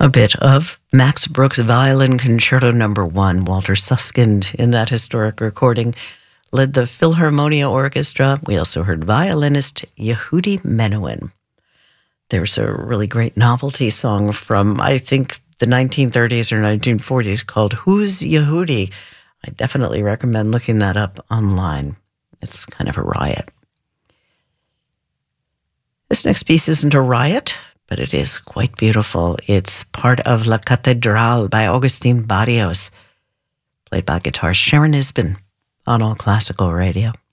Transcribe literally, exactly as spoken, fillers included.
A bit of Max Bruch's Violin Concerto Number One. Walter Susskind, in that historic recording, led the Philharmonia Orchestra. We also heard violinist Yehudi Menuhin. There's a really great novelty song from, I think, the nineteen thirties or nineteen forties called Who's Yehudi? I definitely recommend looking that up online. It's kind of a riot. This next piece isn't a riot, but it is quite beautiful. It's part of La Catedral by Augustin Barrios, played by guitarist Sharon Isbin on All Classical Radio.